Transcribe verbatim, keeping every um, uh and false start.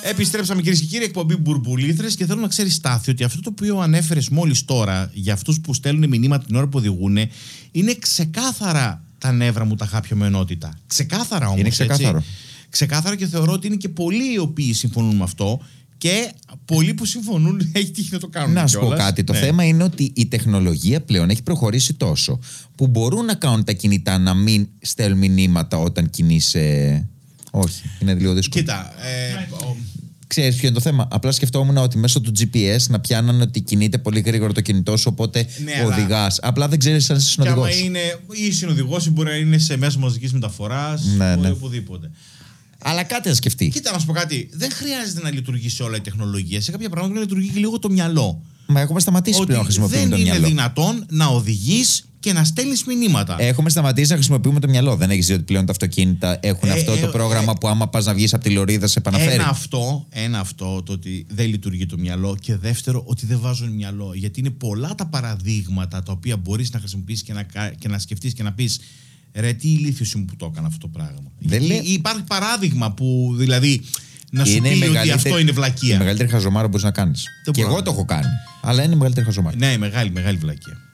Επιστρέψαμε κυρίες και κύριοι, εκπομπή Μπουρμπουλήθρες, και θέλω να ξέρει, Στάθη, ότι αυτό το οποίο ανέφερες μόλις τώρα για αυτούς που στέλνουν μηνύματα την ώρα που οδηγούν είναι ξεκάθαρα τα νεύρα μου τα χάπια με ενότητα. Ξεκάθαρα όμως. Είναι ξεκάθαρο. Έτσι. Ξεκάθαρα, και θεωρώ ότι είναι και πολλοί οι οποίοι συμφωνούν με αυτό. Και πολλοί που συμφωνούν έχει τύχει να το κάνουν. Να σου πω κάτι. Το ναι. θέμα είναι ότι η τεχνολογία πλέον έχει προχωρήσει τόσο που μπορούν να κάνουν τα κινητά να μην στέλνουν μηνύματα όταν κινείσαι. Όχι, είναι λίγο δύσκολο. Κοίτα. Ε, ο... Ξέρεις ποιο είναι το θέμα? Απλά σκεφτόμουν ότι μέσω του τζι πι ες να πιάνανε ότι κινείται πολύ γρήγορα το κινητό σου, οπότε ναι, οδηγάς. Αλλά... Απλά δεν ξέρεις αν είσαι συνοδηγός. Και άμα είναι ή συνοδηγός ή μπορεί να είναι σε μέσο μαζικής μεταφοράς, ναι, ναι. οπουδήποτε. Αλλά κάτι να σκεφτεί. Κοίτα, να σου πω κάτι. Δεν χρειάζεται να λειτουργήσει όλα η τεχνολογία. Σε κάποια πράγματα να λειτουργεί και λίγο το μυαλό. Μα έχουμε σταματήσει ότι πλέον να χρησιμοποιούμε το μυαλό. Δεν είναι δυνατόν να οδηγείς και να στέλνεις μηνύματα. Έχουμε σταματήσει να χρησιμοποιούμε το μυαλό. Δεν έχεις δει ότι πλέον τα αυτοκίνητα έχουν ε, αυτό ε, το πρόγραμμα ε, που άμα πας να βγεις από τη λωρίδα σε επαναφέρει. Ένα αυτό, ένα αυτό, το ότι δεν λειτουργεί το μυαλό, και δεύτερο, ότι δεν βάζουν μυαλό. Γιατί είναι πολλά τα παραδείγματα τα οποία μπορείς να χρησιμοποιήσεις και να, και να σκεφτείς και να πεις. Ρε, τι ηλίθιος μου που το έκανα αυτό το πράγμα. Δεν λέ... Υπάρχει παράδειγμα που δηλαδή να σου είναι πει ότι αυτό είναι βλακεία. Η μεγαλύτερη χαζομάρα που μπορείς να κάνεις. Και εγώ το έχω κάνει. Αλλά είναι η μεγαλύτερη χαζομάρα. Ναι, μεγάλη, μεγάλη βλακεία.